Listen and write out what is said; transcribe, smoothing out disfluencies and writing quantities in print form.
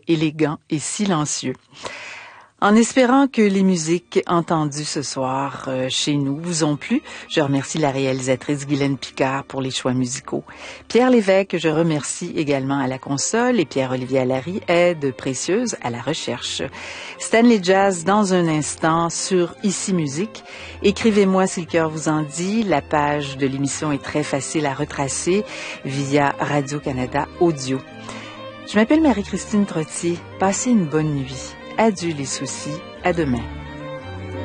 élégant et silencieux. En espérant que les musiques entendues ce soir chez nous vous ont plu, je remercie la réalisatrice Guylaine Picard pour les choix musicaux. Pierre Lévesque, je remercie également à la console et Pierre-Olivier Allary, aide précieuse à la recherche. Stanley Jazz dans un instant sur Ici Musique. Écrivez-moi si le cœur vous en dit. La page de l'émission est très facile à retracer via Radio-Canada Audio. Je m'appelle Marie-Christine Trottier. Passez une bonne nuit. Adieu les soucis, à demain.